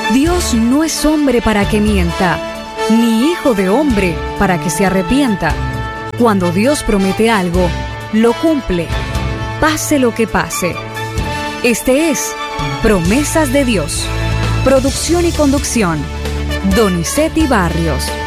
Dios no es hombre para que mienta, ni hijo de hombre para que se arrepienta. Cuando Dios promete algo, lo cumple, pase lo que pase. Este es Promesas de Dios. Producción y conducción, Donizetti Barrios.